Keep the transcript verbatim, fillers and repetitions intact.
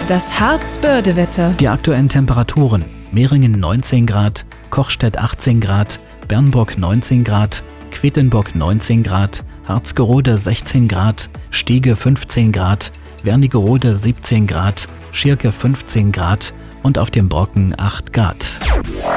Das Harzbörde-Wetter. Die aktuellen Temperaturen: Mehringen neunzehn Grad, Kochstedt achtzehn Grad, Bernburg neunzehn Grad, Quedlinburg neunzehn Grad, Harzgerode sechzehn Grad, Stiege fünfzehn Grad, Wernigerode siebzehn Grad, Schirke fünfzehn Grad und auf dem Brocken acht Grad.